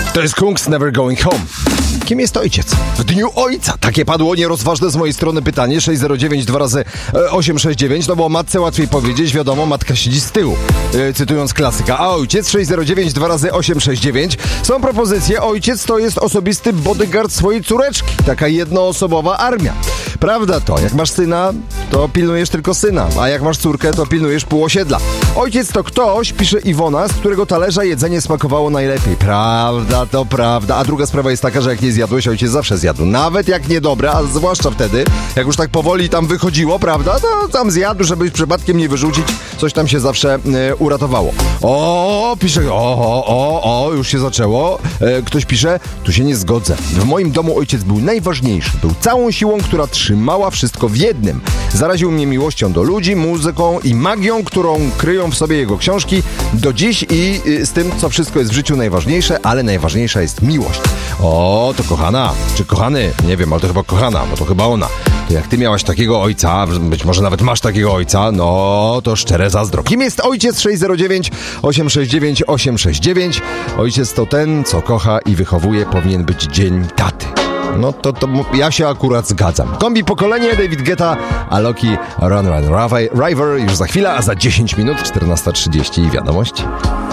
To jest Kungs Never Going Home. Kim jest ojciec? W dniu ojca. Takie padło nierozważne z mojej strony pytanie. 609 2 razy 869. No bo o matce łatwiej powiedzieć. Wiadomo, matka siedzi z tyłu. Cytując klasyka. A ojciec 609 2 razy 869. Są propozycje. Ojciec to jest osobisty bodyguard swojej córeczki. Taka jednoosobowa armia. Prawda to, jak masz syna, to pilnujesz tylko syna, a jak masz córkę, to pilnujesz pół osiedla. Ojciec to ktoś, pisze Iwona, z którego talerza jedzenie smakowało najlepiej. Prawda, to prawda. A druga sprawa jest taka, że jak nie zjadłeś, ojciec zawsze zjadł. Nawet jak niedobre, a zwłaszcza wtedy, jak już tak powoli tam wychodziło, prawda, to tam zjadł, żeby przypadkiem nie wyrzucić. Coś tam się zawsze uratowało. O, pisze, już się zaczęło. Ktoś pisze, tu się nie zgodzę. W moim domu ojciec był najważniejszy. Był całą siłą, która trzymała wszystko w jednym. Zaraził mnie miłością do ludzi, muzyką i magią, którą kryją w sobie jego książki do dziś i z tym, co wszystko jest w życiu najważniejsze, ale najważniejsza jest miłość. O, to kochana, czy kochany, nie wiem, ale to chyba kochana, bo to chyba ona. To jak ty miałaś takiego ojca, być może nawet masz takiego ojca, no to szczere zazdro. Kim jest ojciec? 609 869 869. Ojciec to ten, co kocha i wychowuje. Powinien być dzień taty. No to ja się akurat zgadzam. Kombi pokolenie, David Guetta, Alokii, Run River już za chwilę, a za 10 minut 14:30 wiadomości.